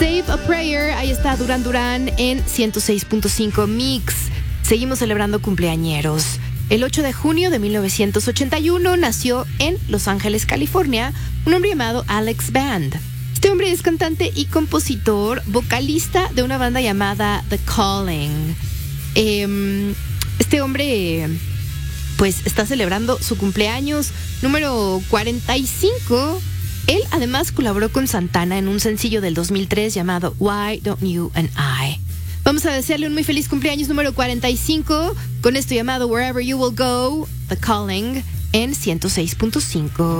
Save a Prayer, ahí está Duran Duran en 106.5 Mix. Seguimos celebrando cumpleañeros. El 8 de junio de 1981 nació en Los Ángeles, California, un hombre llamado Alex Band. Este hombre es cantante y compositor, vocalista de una banda llamada The Calling. Este hombre pues está celebrando su cumpleaños número 45. Él además colaboró con Santana en un sencillo del 2003 llamado Why Don't You and I. Vamos a desearle un muy feliz cumpleaños número 45 con esto llamado Wherever You Will Go, The Calling en 106.5.